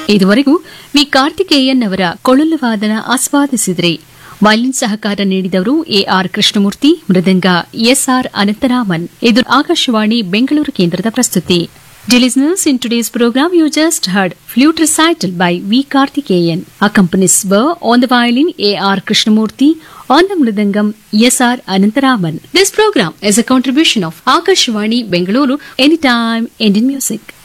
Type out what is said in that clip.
ಇದುವರೆಗೂ ವಿ ಕಾರ್ತಿಕೇಯನ್ ಅವರ ಕೊಳಲು ವಾದನ ಆಸ್ವಾದಿಸಿದ್ರಿ. ವಯಲಿನ್ ಸಹಕಾರ ನೀಡಿದವರು ಎಆರ್ ಕೃಷ್ಣಮೂರ್ತಿ, ಮೃದಂಗ ಎಸ್ಆರ್ ಅನಂತರಾಮನ್. ಇದು ಆಕಾಶವಾಣಿ ಬೆಂಗಳೂರು ಕೇಂದ್ರದ ಪ್ರಸ್ತುತಿ. Dear listeners, in today's program you just heard flute recital by V. Karthikeyan. Accompanies were on the violin A.R. Krishnamurti, on the mridangam S.R. Anantaraman. This program is a contribution of Akashvani Bengaluru, Anytime Indian Music.